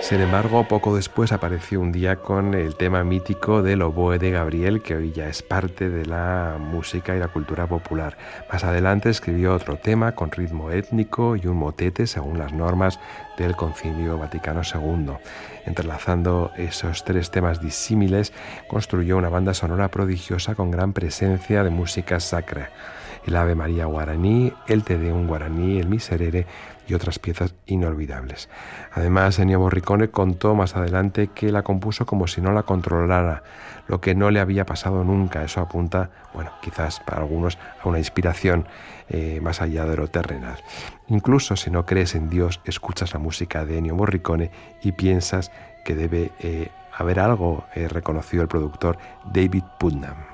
Sin embargo, poco después apareció un día con el tema mítico del oboe de Gabriel, que hoy ya es parte de la música y la cultura popular. Más adelante escribió otro tema con ritmo étnico y un motete según las normas del Concilio Vaticano II. Entrelazando esos tres temas disímiles, construyó una banda sonora prodigiosa con gran presencia de música sacra: el Ave María guaraní, el Te Deum guaraní, el Miserere y otras piezas inolvidables. Además, Ennio Morricone contó más adelante que la compuso como si no la controlara, lo que no le había pasado nunca. Eso apunta, bueno, quizás para algunos, a una inspiración más allá de lo terrenal. Incluso si no crees en Dios, escuchas la música de Ennio Morricone y piensas que debe haber algo, reconocido el productor David Putnam.